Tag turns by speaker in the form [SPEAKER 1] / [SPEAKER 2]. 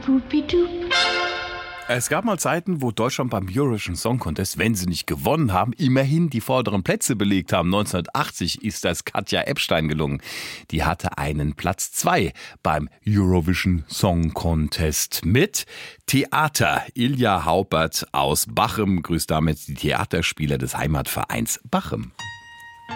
[SPEAKER 1] Es gab mal Zeiten, wo Deutschland beim Eurovision Song Contest, wenn sie nicht gewonnen haben, immerhin die vorderen Plätze belegt haben. 1980 ist das Katja Ebstein gelungen. Die hatte einen Platz 2 beim Eurovision Song Contest mit Theater. Ilja Haupert aus Bachem grüßt damit die Theaterspieler des Heimatvereins Bachem.